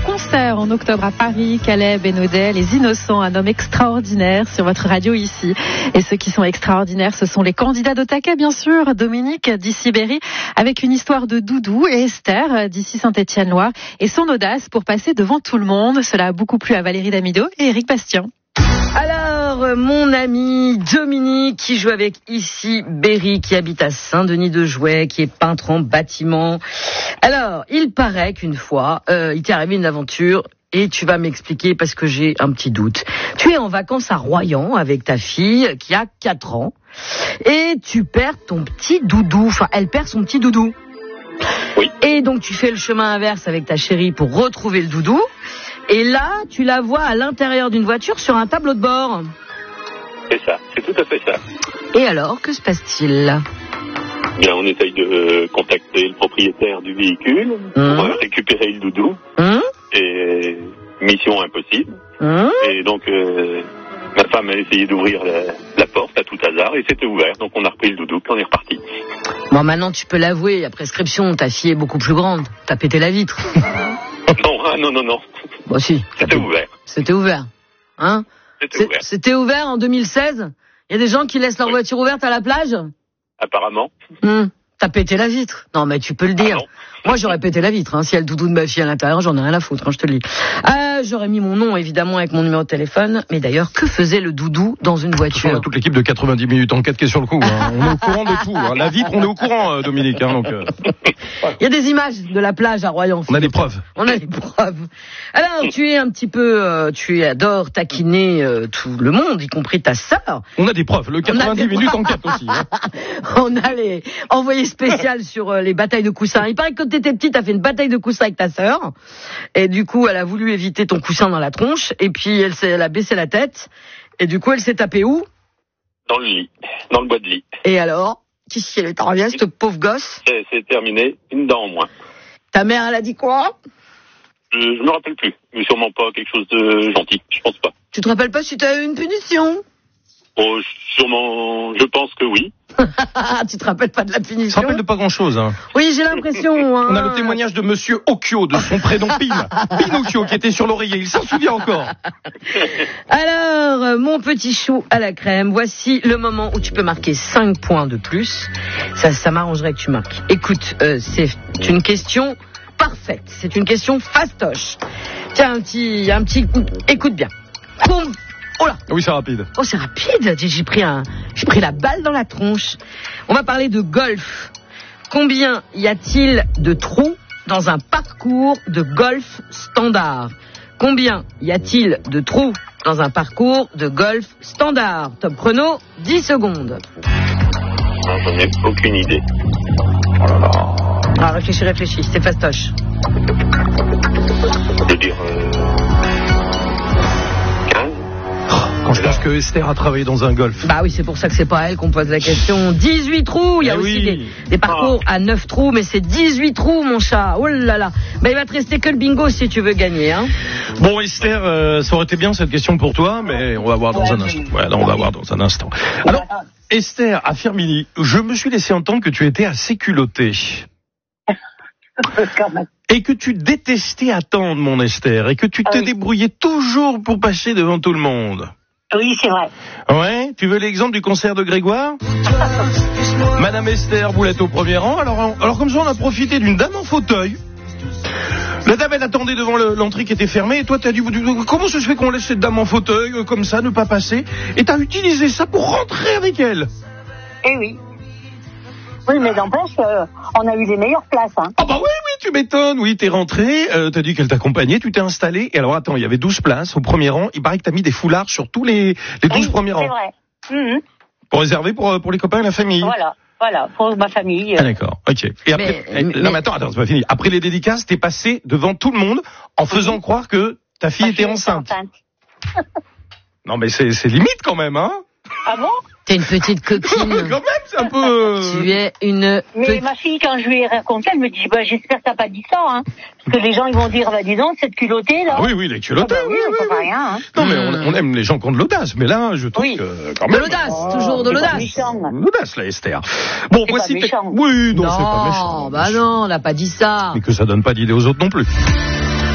concert en octobre à Paris, Calais, Bénodet, Les Innocents, un homme extraordinaire sur votre radio ici. Et ceux qui sont extraordinaires, ce sont les candidats d'Otaka, bien sûr. Dominique d'ici Berry, avec une histoire de doudou, et Esther d'ici Saint-Étienne-Loire et son audace pour passer devant tout le monde. Cela a beaucoup plu à Valérie Damido et Éric Bastien. Alors, mon ami Dominique, qui joue avec ici Berry, qui habite à Saint-Denis-de-Jouet, qui est peintre en bâtiment. Alors, il paraît qu'une fois, il t'est arrivé une aventure, et tu vas m'expliquer parce que j'ai un petit doute. Tu es en vacances à Royan avec ta fille, qui a 4 ans, et tu perds ton petit doudou. Enfin, elle perd son petit doudou. Oui. Et donc, tu fais le chemin inverse avec ta chérie pour retrouver le doudou. Et là, tu la vois à l'intérieur d'une voiture sur un tableau de bord. C'est ça, c'est tout à fait ça. Et alors, que se passe-t-il ? Bien, on essaye de contacter le propriétaire du véhicule pour récupérer le doudou. Et mission impossible. Et donc, ma femme a essayé d'ouvrir la porte à tout hasard et c'était ouvert. Donc, on a repris le doudou puis on est reparti. Bon, maintenant, tu peux l'avouer, à prescription, ta fille est beaucoup plus grande. T'as pété la vitre. Non. Bon, si. C'était ouvert. C'était ouvert. Hein ? C'était ouvert en 2016 ? Il y a des gens qui laissent leur voiture ouverte à la plage ? Apparemment. T'as pété la vitre. Non, mais tu peux le dire. Moi, j'aurais pété la vitre. Si y a le doudou de ma fille à l'intérieur, j'en ai rien à foutre, je te le dis. J'aurais mis mon nom, évidemment, avec mon numéro de téléphone. Mais d'ailleurs, que faisait le doudou dans une voiture ? On a toute l'équipe de 90 minutes enquête qui est sur le coup. On est au courant de tout. La vitre, on est au courant, Dominique. Donc, il y a des images de la plage à Royan. On a des preuves. Alors, tu es un petit peu... tu adores taquiner tout le monde, y compris ta sœur. On a des preuves. Le 90 minutes enquête aussi. On a les envoyés spéciaux sur les batailles de coussins. Il paraît que quand t'étais petite, t'as fait une bataille de coussins avec ta sœur. Et du coup, elle a voulu éviter ton coussin dans la tronche. Et puis, elle a baissé la tête. Et du coup, elle s'est tapée où ? Dans le lit. Dans le bois de lit. Et alors ? Qu'est-ce qu'elle est arrivée, cette pauvre gosse ? C'est terminé. Une dent en moins. Ta mère, elle a dit quoi ? Je me rappelle plus. Mais sûrement pas quelque chose de gentil. Je pense pas. Tu te rappelles pas si t'as eu une punition ? Oh, sûrement, je pense que oui. Tu te rappelles pas de la punition ? Tu te rappelles de pas grand-chose. Oui, j'ai l'impression. On a le témoignage de Monsieur Occhio, de son prénom Pinocchio, qui était sur l'oreiller. Il s'en souvient encore. Alors, mon petit chou à la crème, voici le moment où tu peux marquer 5 points de plus. Ça m'arrangerait que tu marques. Écoute, c'est une question parfaite. C'est une question fastoche. Tiens, un petit... Écoute bien. Oh là. Oui, c'est rapide. Oh, c'est rapide. J'ai pris la balle dans la tronche. On va parler de golf. Combien y a-t-il de trous dans un parcours de golf standard ? Combien y a-t-il de trous dans un parcours de golf standard ? Top chrono, 10 secondes. Non, j'en ai aucune idée. Oh là là. Ah, réfléchis, c'est fastoche. Je veux dire... 15 ? Quand je pense que Esther a travaillé dans un golf. Bah oui, c'est pour ça que c'est pas à elle qu'on pose la question. 18 trous, il y a aussi des parcours à 9 trous, mais c'est 18 trous, mon chat. Oh là là. Bah il va te rester que le bingo si tu veux gagner, hein. Bon, Esther, ça aurait été bien cette question pour toi, mais on va voir dans un instant. Voilà, on va voir dans un instant. Alors, Esther, à Firminy, je me suis laissé entendre que tu étais assez culottée. Et que tu détestais attendre, mon Esther, et que tu te débrouillais toujours pour passer devant tout le monde. Oui, c'est vrai. Ouais, tu veux l'exemple du concert de Grégoire ? Madame Esther Boulette au premier rang. Alors comme ça, on a profité d'une dame en fauteuil. La dame, elle attendait devant l'entrée qui était fermée, et toi, t'as dit, comment ça se fait qu'on laisse cette dame en fauteuil, comme ça, ne pas passer ? Et t'as utilisé ça pour rentrer avec elle. Eh oui. Oui, mais n'empêche, on a eu les meilleures places, hein. Ah bah oui, tu m'étonnes. Oui, t'es rentré, t'as dit qu'elle t'accompagnait, tu t'es installé. Et alors, attends, il y avait 12 places au premier rang. Il paraît que t'as mis des foulards sur tous les 12 premiers rangs. C'est vrai. Pour réserver pour les copains et la famille. Voilà, pour ma famille. Ah d'accord, ok. Et après, non mais attends, c'est pas fini. Après les dédicaces, t'es passé devant tout le monde en faisant croire que ta fille était enceinte. Non mais c'est limite quand même, hein. Ah bon ? T'es une petite coquine. Quand même, c'est un peu... Tu es une... Mais ma fille, quand je lui ai raconté, elle me dit, j'espère que t'as pas dit ça, hein. Parce que les gens, ils vont dire, dis donc, cette culottée, là. Ah oui, les culottés, oui, ça fait rien, hein. Non, mais on aime les gens qui ont de l'audace, mais là, je trouve que, quand même... De l'audace, toujours de l'audace. L'audace, là, Esther. Bon, voici... Pas méchant. Oui, non, c'est pas méchant. Bah non, on n'a pas dit ça. Mais que ça donne pas d'idée aux autres non plus.